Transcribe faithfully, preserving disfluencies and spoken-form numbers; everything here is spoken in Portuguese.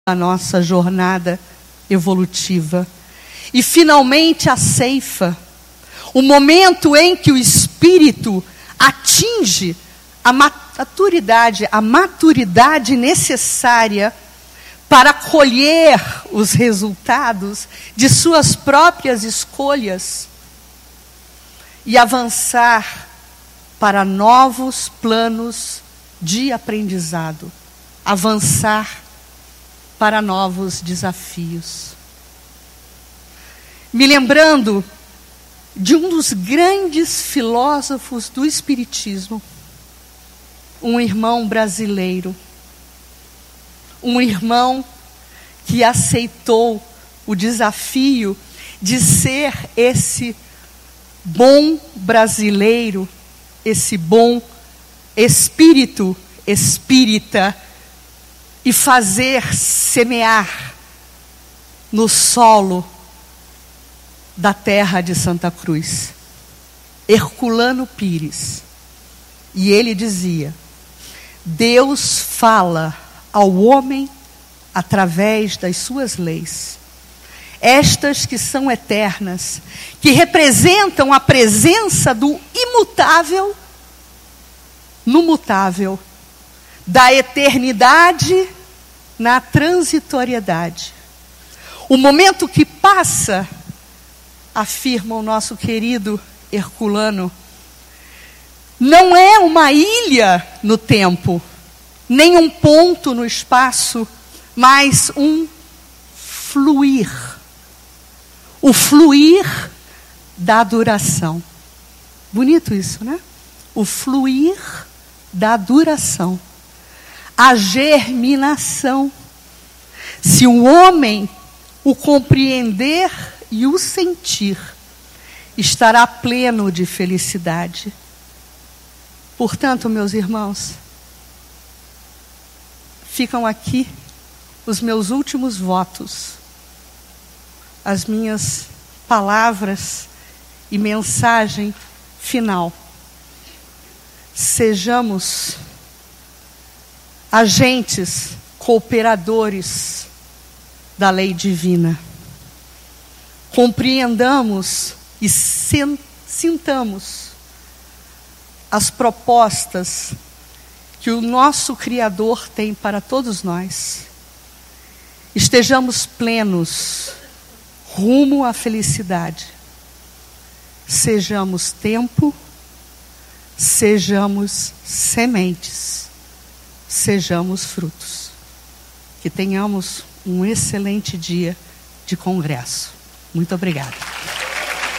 a nossa jornada evolutiva. E finalmente a ceifa, o momento em que o espírito atinge a maturidade, a maturidade necessária para colher os resultados de suas próprias escolhas e avançar para novos planos de aprendizado, avançar para novos desafios. Me lembrando de um dos grandes filósofos do Espiritismo, um irmão brasileiro, um irmão que aceitou o desafio de ser esse bom brasileiro, esse bom espírito espírita, e fazer semear no solo da terra de Santa Cruz, Herculano Pires. E ele dizia: Deus fala ao homem através das suas leis, estas que são eternas, que representam a presença do imutável no mutável, da eternidade na transitoriedade. O momento que passa, afirma o nosso querido Herculano, não é uma ilha no tempo, nem um ponto no espaço, mas um fluir. O fluir da duração. Bonito isso, né? O fluir da duração. A germinação. Se o homem o compreender e o sentir, estará pleno de felicidade. Portanto, meus irmãos, ficam aqui os meus últimos votos, as minhas palavras e mensagem final. Sejamos agentes, cooperadores da lei divina. Compreendamos e sintamos as propostas que o nosso Criador tem para todos nós. Estejamos plenos, rumo à felicidade. Sejamos tempo, sejamos sementes, sejamos frutos. Que tenhamos um excelente dia de congresso. Muito obrigada.